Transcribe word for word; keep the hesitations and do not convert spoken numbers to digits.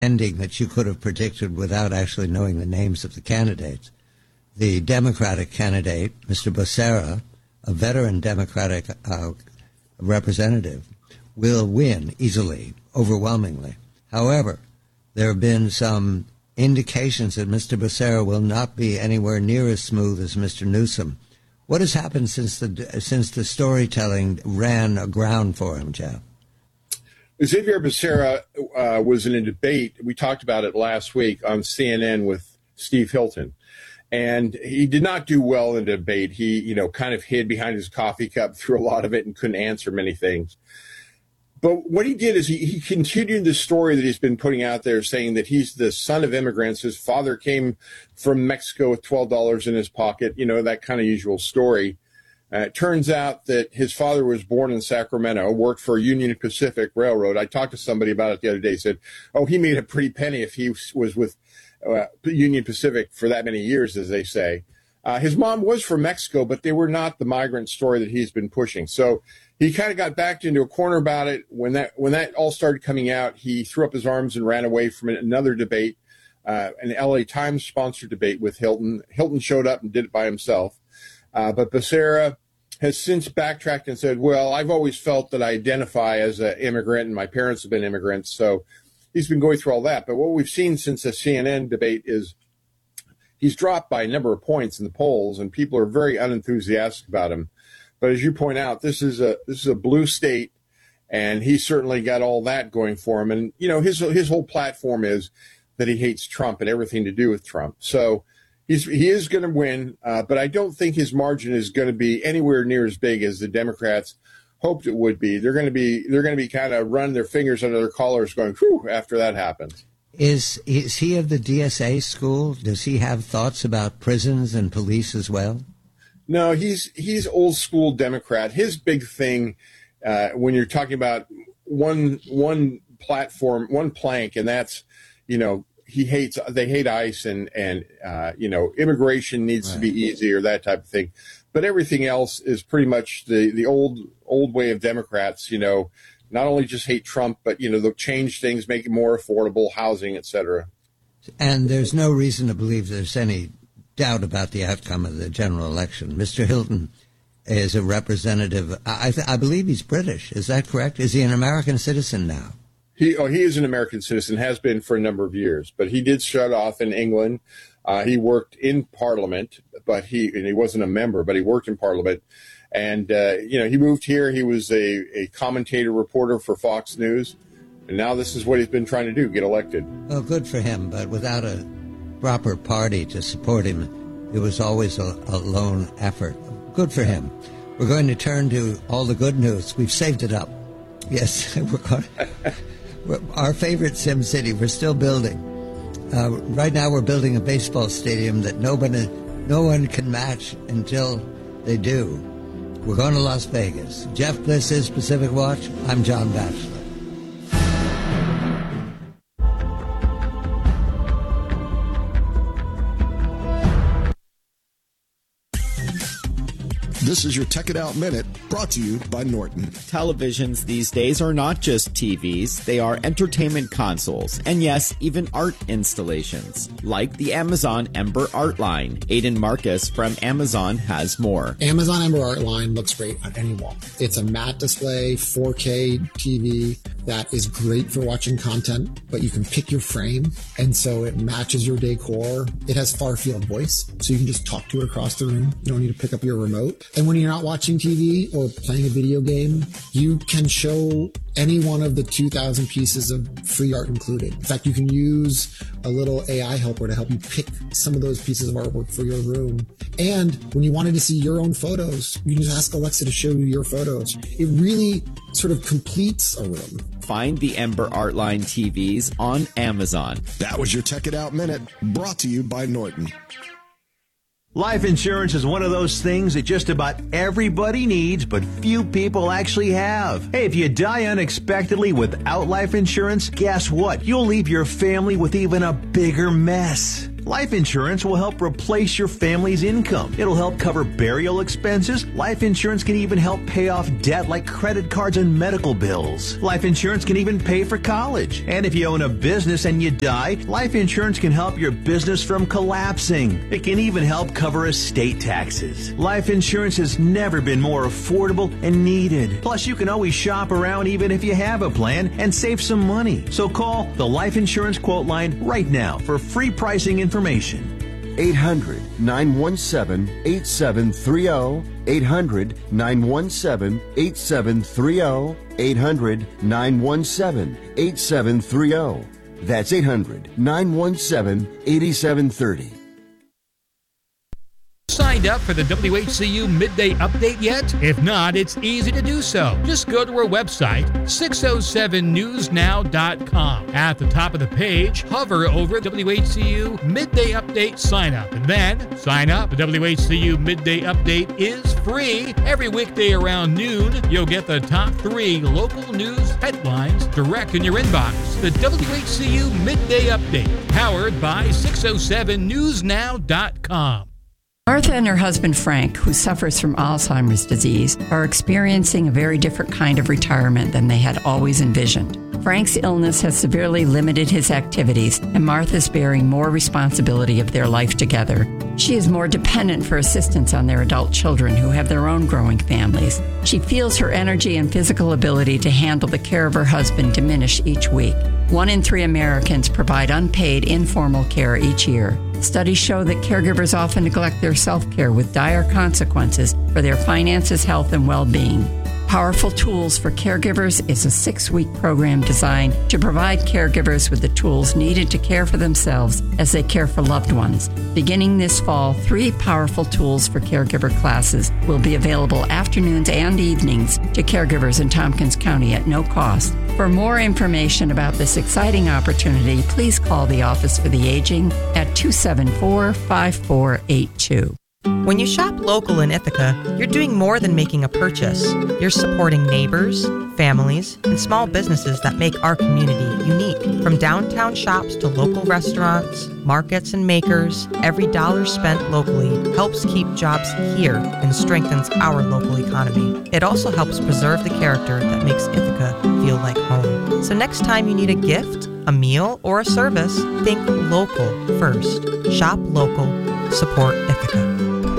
ending that you could have predicted without actually knowing the names of the candidates. The Democratic candidate, Mister Becerra, a veteran Democratic uh, representative, will win easily, overwhelmingly. However, there have been some indications that Mister Becerra will not be anywhere near as smooth as Mister Newsom. What has happened since the since the storytelling ran aground for him, Jeff? Xavier Becerra uh, was in a debate. We talked about it last week on C N N with Steve Hilton. And he did not do well in the debate. He, you know, kind of hid behind his coffee cup through a lot of it and couldn't answer many things. But what he did is he, he continued the story that he's been putting out there, saying that he's the son of immigrants. His father came from Mexico with twelve dollars in his pocket, you know, that kind of usual story. Uh, it turns out that his father was born in Sacramento, worked for Union Pacific Railroad. I talked to somebody about it the other day. He said, oh, he made a pretty penny if he was with uh, Union Pacific for that many years, as they say. Uh, his mom was from Mexico, but they were not the migrant story that he's been pushing. So he kind of got backed into a corner about it. When that when that all started coming out, he threw up his arms and ran away from another debate, uh, an L A Times-sponsored debate with Hilton. Hilton showed up and did it by himself. Uh, but Becerra has since backtracked and said, well, I've always felt that I identify as an immigrant and my parents have been immigrants. So he's been going through all that. But what we've seen since the C N N debate is he's dropped by a number of points in the polls and people are very unenthusiastic about him. But as you point out, this is a this is a blue state and he's certainly got all that going for him. And, you know, his his whole platform is that he hates Trump and everything to do with Trump. So He's, he is going to win, uh, but I don't think his margin is going to be anywhere near as big as the Democrats hoped it would be. They're going to be they're going to be kind of running their fingers under their collars, going, "Whew!" after that happens. Is is he of the D S A school? Does he have thoughts about prisons and police as well? No, he's he's old school Democrat. His big thing uh, when you're talking about one one platform, one plank, and that's you know. He hates, they hate ICE and, and uh, you know, immigration needs right. to be easy or that type of thing. But everything else is pretty much the, the old old way of Democrats, you know, not only just hate Trump, but, you know, they'll change things, make it more affordable, housing, et cetera. And there's no reason to believe there's any doubt about the outcome of the general election. Mister Hilton is a representative. I, I believe he's British. Is that correct? Is he an American citizen now? He, oh, he is an American citizen, has been for a number of years, but he did start off in England. Uh, he worked in Parliament, but he and he wasn't a member, but he worked in Parliament. And, uh, you know, he moved here. He was a, a commentator reporter for Fox News. And now this is what he's been trying to do, get elected. Well, good for him, but without a proper party to support him, it was always a, a lone effort. Good for him. We're going to turn to all the good news. We've saved it up. Yes, we're going to... Our favorite Sim City, we're still building. Uh, right now we're building a baseball stadium that nobody, no one can match until they do. We're going to Las Vegas. Jeff Bliss is Pacific Watch. I'm John Batchelor. This is your Tech It Out Minute, brought to you by Norton. Televisions these days are not just T Vs, they are entertainment consoles, and yes, even art installations, like the Amazon Ember Art Line. Aiden Marcus from Amazon has more. Amazon Ember Art Line looks great on any wall. It's a matte display, four K T V that is great for watching content, but you can pick your frame, and so it matches your decor. It has far field voice, so you can just talk to it across the room. You don't need to pick up your remote. And when you're not watching T V or playing a video game, you can show any one of the two thousand pieces of free art included. In fact, you can use a little A I helper to help you pick some of those pieces of artwork for your room. And when you wanted to see your own photos, you can just ask Alexa to show you your photos. It really sort of completes a room. Find the Ember Art Line T Vs on Amazon. That was your Tech It Out Minute, brought to you by Norton. Life insurance is one of those things that just about everybody needs, but few people actually have. Hey, if you die unexpectedly without life insurance, guess what? You'll leave your family with even a bigger mess. Life insurance will help replace your family's income. It'll help cover burial expenses. Life insurance can even help pay off debt like credit cards and medical bills. Life insurance can even pay for college. And if you own a business and you die, life insurance can help your business from collapsing. It can even help cover estate taxes. Life insurance has never been more affordable and needed. Plus, you can always shop around even if you have a plan and save some money. So call the Life Insurance Quote Line right now for free pricing information. eight hundred, nine one seven, eight seven three zero. eight hundred, nine one seven, eight seven three zero. eight hundred, nine one seven, eight seven three zero. That's eight hundred, nine one seven, eight seven three zero. Signed up for the W H C U Midday Update yet? If not, it's easy to do so. Just go to our website, six oh seven news now dot com. At the top of the page, hover over W H C U Midday Update Sign Up, and then sign up. The W H C U Midday Update is free. Every weekday around noon, you'll get the top three local news headlines direct in your inbox. The W H C U Midday Update, powered by six oh seven news now dot com. Martha and her husband Frank, who suffers from Alzheimer's disease, are experiencing a very different kind of retirement than they had always envisioned. Frank's illness has severely limited his activities, and Martha's bearing more responsibility of their life together. She is more dependent for assistance on their adult children who have their own growing families. She feels her energy and physical ability to handle the care of her husband diminish each week. One in three Americans provide unpaid informal care each year. Studies show that caregivers often neglect their self-care with dire consequences for their finances, health, and well-being. Powerful Tools for Caregivers is a six-week program designed to provide caregivers with the tools needed to care for themselves as they care for loved ones. Beginning this fall, three Powerful Tools for Caregiver classes will be available afternoons and evenings to caregivers in Tompkins County at no cost. For more information about this exciting opportunity, please call the Office for the Aging at two seven four, five four eight two. When you shop local in Ithaca, you're doing more than making a purchase. You're supporting neighbors, families, and small businesses that make our community unique. From downtown shops to local restaurants, markets, and makers, every dollar spent locally helps keep jobs here and strengthens our local economy. It also helps preserve the character that makes Ithaca feel like home. So next time you need a gift, a meal, or a service, think local first. Shop local. Support Ithaca.